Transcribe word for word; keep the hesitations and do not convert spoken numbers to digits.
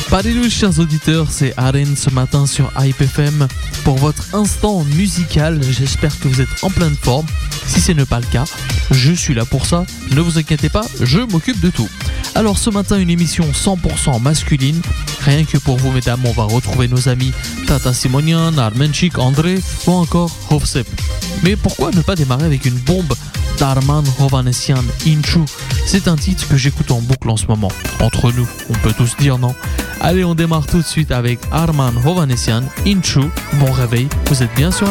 Salut chers auditeurs, c'est Aren ce matin sur Hype F M pour votre instant musical. J'espère que vous êtes en pleine forme. Si ce n'est pas le cas, je suis là pour ça. Ne vous inquiétez pas, je m'occupe de tout. Alors ce matin, une émission cent pour cent masculine. Rien que pour vous mesdames, on va retrouver nos amis Tata Simonian, Armenchik, André ou encore Hovsep. Mais pourquoi ne pas démarrer avec une bombe d'Arman Hovhanessian, Inchu? C'est un titre que j'écoute en boucle en ce moment. Entre nous, on peut tous dire non. Allez, on démarre tout de suite avec Arman Hovhanessian, Inchu. Bon réveil, vous êtes bien sur